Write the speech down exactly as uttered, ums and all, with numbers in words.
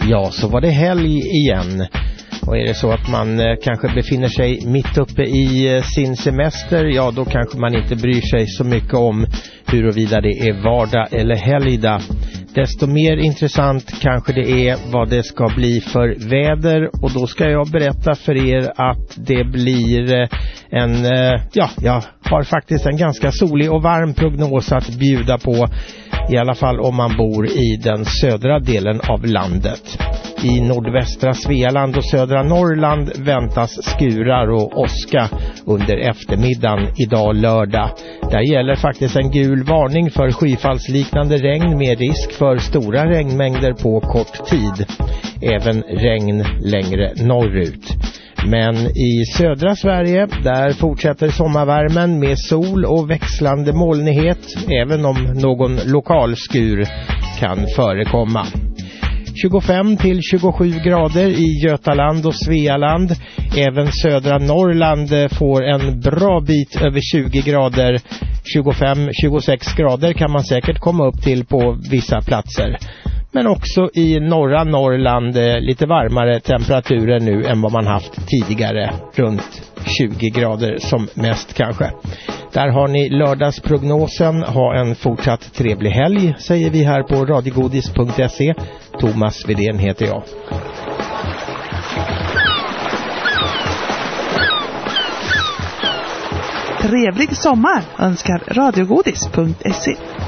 Ja, så var det helg igen. Och är det så att man eh, kanske befinner sig mitt uppe i eh, sin semester, ja då kanske man inte bryr sig så mycket om huruvida det är vardag eller helgdag. Desto mer intressant kanske det är vad det ska bli för väder, och då ska jag berätta för er att det blir eh, en, eh, ja, jag har faktiskt en ganska solig och varm prognos att bjuda på, i alla fall om man bor i den södra delen av landet. I nordvästra Svealand och södra Norrland väntas skurar och åska under eftermiddagen idag lördag. Där gäller faktiskt en gul varning för skyfallsliknande regn med risk för stora regnmängder på kort tid. Även regn längre norrut. Men i södra Sverige, där fortsätter sommarvärmen med sol och växlande molnighet, även om någon lokal skur kan förekomma. tjugofem till tjugosju grader i Götaland och Svealand. Även södra Norrland får en bra bit över tjugo grader. tjugofem till tjugosex grader kan man säkert komma upp till på vissa platser. Men också i norra Norrland lite varmare temperaturer nu än vad man haft tidigare. Runt tjugo grader som mest kanske. Där har ni lördagsprognosen. Ha en fortsatt trevlig helg, säger vi här på radiogodis punkt se. Thomas Widén heter jag. Trevlig sommar önskar radiogodis punkt se.